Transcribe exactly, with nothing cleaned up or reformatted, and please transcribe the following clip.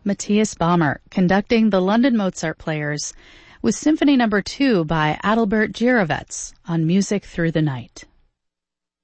Matthias Baumer conducting the London Mozart Players with Symphony Number two by Adalbert Jirovets on Music Through the Night.